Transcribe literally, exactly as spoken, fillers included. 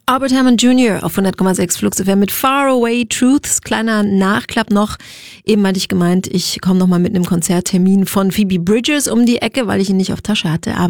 Albert Hammond Junior auf hundert Komma sechs Flux F M mit Faraway Truths. Kleiner Nachklapp noch. Eben hatte ich gemeint, ich komme nochmal mit einem Konzerttermin von Phoebe Bridgers um die Ecke, weil ich ihn nicht auf Tasche hatte. Aber